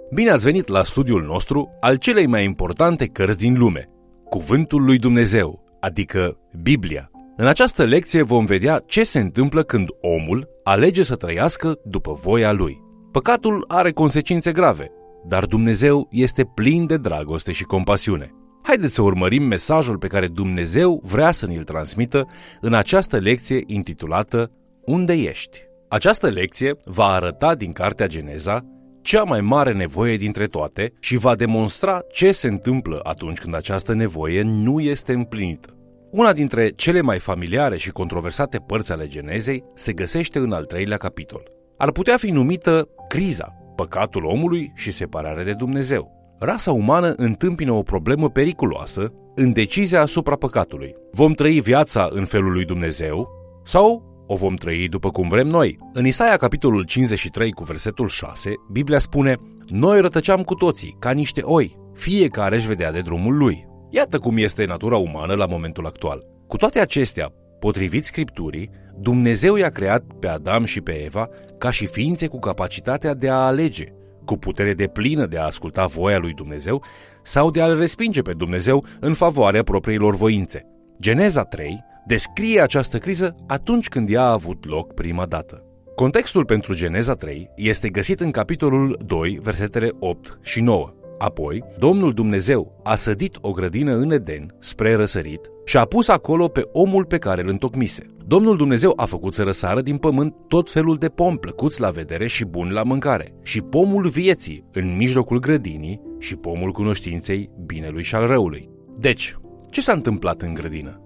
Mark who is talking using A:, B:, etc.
A: Bine ați venit la studiul nostru al celei mai importante cărți din lume, Cuvântul lui Dumnezeu, adică Biblia. În această lecție vom vedea ce se întâmplă când omul alege să trăiască după voia lui. Păcatul are consecințe grave, dar Dumnezeu este plin de dragoste și compasiune. Haideți să urmărim mesajul pe care Dumnezeu vrea să ni-l transmită în această lecție intitulată Unde ești? Această lecție va arăta din cartea Geneza cea mai mare nevoie dintre toate și va demonstra ce se întâmplă atunci când această nevoie nu este împlinită. Una dintre cele mai familiare și controversate părți ale Genezei se găsește în al 3-lea capitol. Ar putea fi numită criza, păcatul omului și separarea de Dumnezeu. Rasa umană întâmpină o problemă periculoasă în decizia asupra păcatului. Vom trăi viața în felul lui Dumnezeu sau o vom trăi după cum vrem noi? În Isaia, capitolul 53, cu versetul 6, Biblia spune: Noi rătăceam cu toții, ca niște oi, fiecare își vedea de drumul lui. Iată cum este natura umană la momentul actual. Cu toate acestea, potrivit Scripturii, Dumnezeu i-a creat pe Adam și pe Eva ca și ființe cu capacitatea de a alege, cu putere deplină de a asculta voia lui Dumnezeu sau de a-L respinge pe Dumnezeu în favoarea propriilor voințe. Geneza 3 descrie această criză atunci când ea a avut loc prima dată. Contextul pentru Geneza 3 este găsit în capitolul 2, versetele 8 și 9. Apoi, Domnul Dumnezeu a sădit o grădină în Eden, spre răsărit, și a pus acolo pe omul pe care îl întocmise. Domnul Dumnezeu a făcut să răsară din pământ tot felul de pomi plăcuți la vedere și buni la mâncare, și pomul vieții în mijlocul grădinii și pomul cunoștinței binelui și al răului. Deci, ce s-a întâmplat în grădină?